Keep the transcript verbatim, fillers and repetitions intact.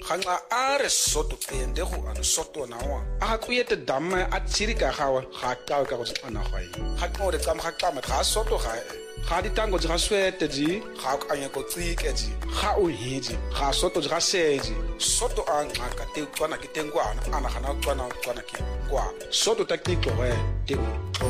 Ganga are soto ende go ana soto na wa. A ga kuyete damme a tsiri ka gawe ga ka ka go tsana ga yi. Ga go re ka ga ka ma ga soto ga ga di tango ga swete di ga ka anya go tsike di ga o hedi ga soto ga seji soto a ngaka te tswana ke tengwana ana gana tswana tswana ke kwa soto ta ke go te